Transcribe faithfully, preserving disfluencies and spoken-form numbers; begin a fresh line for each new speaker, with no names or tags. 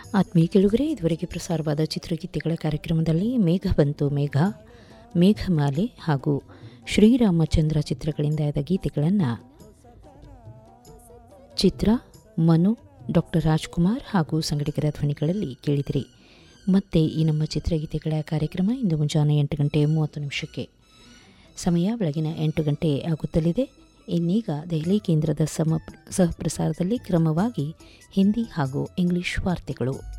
ಆತ್ಮೀಯ ಕೇಳುಗರೆ, ಇದುವರೆಗೆ ಪ್ರಸಾರವಾದ ಚಿತ್ರಗೀತೆಗಳ ಕಾರ್ಯಕ್ರಮದಲ್ಲಿ ಮೇಘ ಬಂತು ಮೇಘ, ಮೇಘಮಾಲೆ ಹಾಗೂ ಶ್ರೀರಾಮಚಂದ್ರ ಚಿತ್ರಗಳಿಂದ ಆದ ಗೀತೆಗಳನ್ನು ಚಿತ್ರ, ಮನು, ಡಾಕ್ಟರ್ ರಾಜ್ಕುಮಾರ್ ಹಾಗೂ ಸಂಗಡಿಗರ ಧ್ವನಿಗಳಲ್ಲಿ ಕೇಳಿದಿರಿ. ಮತ್ತೆ ಈ ನಮ್ಮ ಚಿತ್ರಗೀತೆಗಳ ಕಾರ್ಯಕ್ರಮ ಇಂದು ಮುಂಜಾನೆ ಎಂಟು ಗಂಟೆ ಮೂವತ್ತು ನಿಮಿಷಕ್ಕೆ. ಸಮಯ ಬೆಳಗಿನ ಎಂಟು ಗಂಟೆ ಆಗುತ್ತಲಿದೆ. ಇನ್ನೀಗ ದೆಹಲಿ ಕೇಂದ್ರದ ಸಮ ಸಹಪ್ರಸಾರದಲ್ಲಿ ಕ್ರಮವಾಗಿ ಹಿಂದಿ ಹಾಗೂ ಇಂಗ್ಲಿಷ್ ವಾರ್ತೆಗಳು.